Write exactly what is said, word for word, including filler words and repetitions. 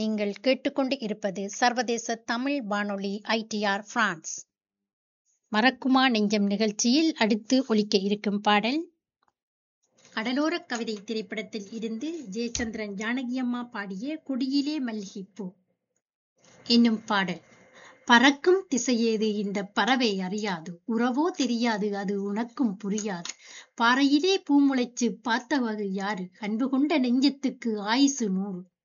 நீங்கள் கேட்டுக்கொண்டு இருப்பது சர்வதேச தமிழ் வானொலி ஐ டி ஆர் பிரான்ஸ். மறக்குமா நெஞ்சம் நிகழ்ச்சியில் அடுத்து ஒலிக்க இருக்கும் பாடல் கடலோர கவிதை திரைப்படத்தில் இருந்து ஜெயச்சந்திரன் ஜானகியம்மா பாடிய கொடியிலே மல்லிகைப்பூ என்னும் பாடல். பறக்கும் திசையேது இந்த பறவை அறியாது, உறவோ தெரியாது அது உனக்கும் புரியாது. பாறையிலே பூ முளைச்சு பார்த்தவது யாரு, அன்பு கொண்ட நெஞ்சத்துக்கு ஆயுசு நூறு.